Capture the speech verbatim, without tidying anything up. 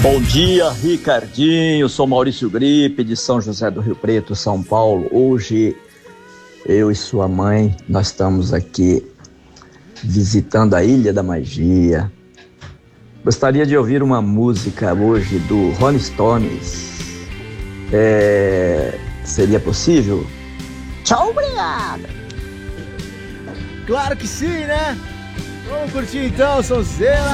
Bom dia, Ricardinho. Sou Maurício Gripe, de São José do Rio Preto, São Paulo. Hoje, eu e sua mãe, nós estamos aqui visitando a Ilha da Magia. Gostaria de ouvir uma música hoje do Rolling Stones. É... Seria possível? Tchau, obrigado. Claro que sim, né? Vamos curtir então, Sonzeira.